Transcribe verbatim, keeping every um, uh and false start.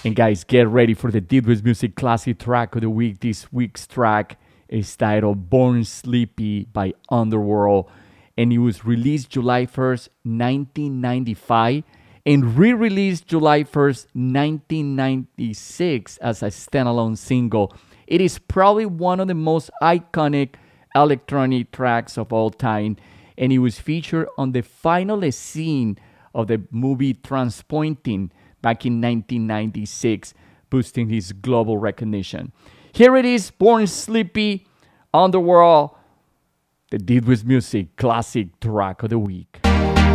And guys, get ready for the Did With Music Classic Track of the Week. This week's track is titled Born Sleepy by Underworld, and it was released July first, nineteen ninety-five, and re-released July first, nineteen ninety-six as a standalone single. It is probably one of the most iconic electronic tracks of all time, and it was featured on the final scene of the movie Transpointing back in nineteen ninety-six, boosting his global recognition. Here it is, Born Sleepy, Underworld, the Did With Music Classic Track of the Week.